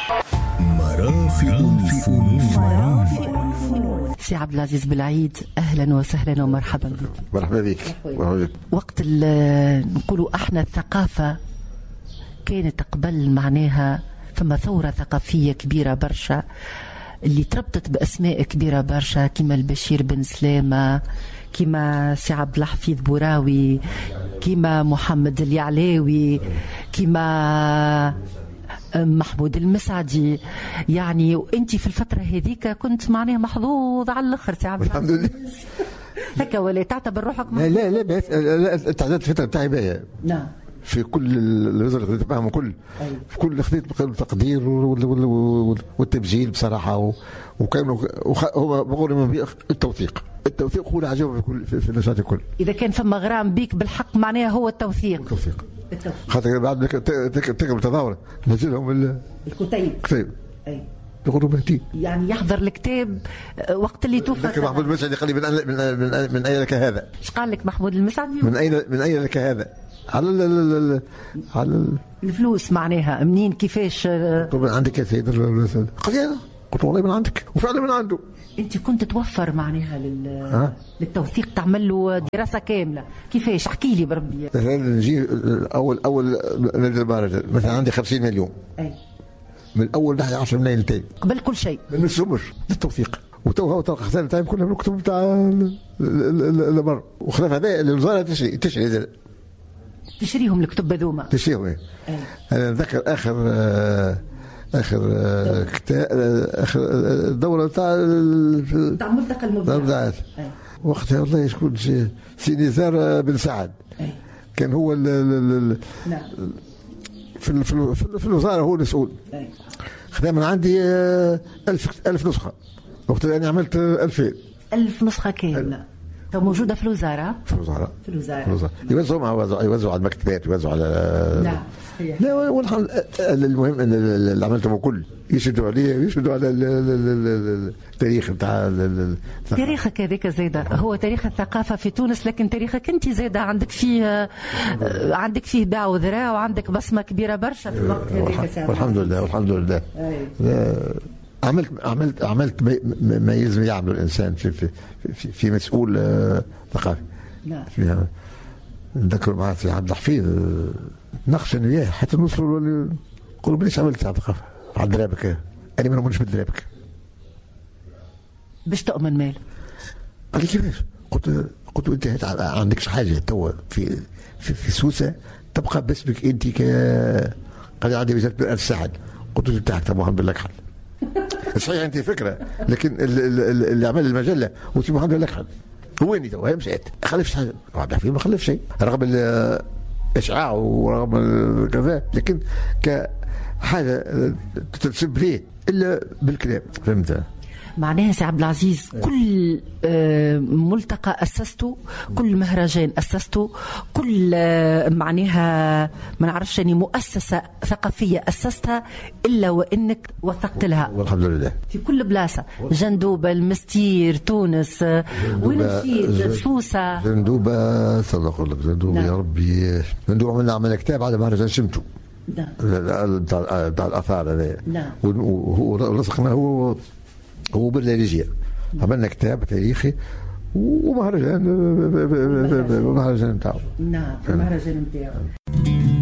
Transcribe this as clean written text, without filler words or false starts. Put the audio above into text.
مرافق الفنون. سي عبد العزيز بالعيد، اهلا وسهلا ومرحبا بك. مرحبا بك. وقت نقولوا احنا الثقافه كانت قبل معناها فما ثوره ثقافيه كبيره برشا اللي تربطت باسماء كبيره برشا كيما البشير بن سلامه، كيما سي عبد الحفيظ بوراوي، كيما محمد اليعلاوي، كيما محمود المسعدي. يعني وانت في الفتره هذيك كنت معناها محظوظ على الاخر سي عبد الحمد لله. هكا ولا تعتبر روحك لا لا لا تعددت الفتره بتاعي باهيه. نعم. في كل الوزارات اللي تبعهم كل في كل خذيت التقدير والتبجيل بصراحه، وكانوا هو بقول التوثيق هو اللي عجبه في النشاط الكل. اذا كان فما غرام بيك بالحق معناها هو التوثيق. خاطر بعد تكتب التظاهره نزل لهم الكتيب اي يقولوا بهتي، يعني يحضر الكتاب وقت اللي توفى. لكن محمود المسعدي قال لي من اين لك هذا؟ ايش قال لك محمود المسعدي؟ من اين لك هذا؟ على الفلوس معناها منين كيفاش؟ طبعا عندك يا سيد. قال لي قلت والله من عندك، وفعلا من عنده. انت كنت توفر معناها للتوثيق، تعمل له دراسه كامله كيفاش؟ احكي لي بربي. مثلا نجي اول نبدا المهرجان مثلا عندي 50 مليون. اي من الاول ناحيه 10 ملايين تاني قبل كل شيء من السمر للتوثيق. وتوها الخزانه تاعي كلها بالكتب بتاع البر، وخلاف هذا الوزاره تشري تشريهم الكتب هذوما تشريهم. ايه انا نذكر اخر كتاب اخر الدوره تاع ملتقى المبدعات. وقتها والله شكون سي نزار بن سعد كان هو في الوزاره هو المسؤول. خذا من عندي 1000 نسخه، وقت اللي انا عملت 2000 نسخه كامله. موجوده في الوزاره. في الوزاره يوزعوا على المكتبات، يوزعوا على. نعم صحيح. لا المهم ان اللي عملته كل يشدوا عليه ويشدوا على التاريخ بتاع تاريخك هذاك زاده هو تاريخ الثقافه في تونس، لكن تاريخك انت زاده عندك فيه باع وذراع، وعندك بصمه كبيره برشا في الوقت هذاك. والحمد لله. عملت ما يلزم يعمله الانسان في مسؤول ثقافي. نعم. فيها نذكر مع سي عبد الحفيظ نقش انا وياه حتى نوصلوا نقولوا بلاش عملت ثقافه على درابك. انا ما نؤمنش بدرابك. باش تؤمن مال؟ قال لي كيفاش؟ قلت انت عندكش حاجه توا في سوسه تبقى باسمك انت قال لي عندي وزاره الارض سعد. قلت له بتاعك تبغى محمد لك حل. صحيح انت فكره، لكن اللي عمل المجله وسي محمد لك حل. هو اني تو هي مشيت خلفش حاجه. عبد الحفيظ ما خلف شيء رغم الاشعاع ورغم كذا، لكن كحاجه تتسب ليه الا بالكلام. فهمت؟ معناها سي عبد العزيز كل ملتقى أسسته، كل مهرجان أسسته، كل معناها ما نعرفش يعني مؤسسة ثقافية أسستها إلا وإنك وثقت لها. والحمد لله. في كل بلاصة، جندوبة، المستير، تونس، وين مشيت؟ سوسة، جندوبة صدق لك جندوبة. يا ربي جندوبة عملنا كتاب على مهرجان شمتو بتاع الآثار هذا. نعم. وهو رزقنا هو بالليجيا. عملنا كتاب تاريخي ومهرجان نتاعو. نعم المهرجان نتاعو.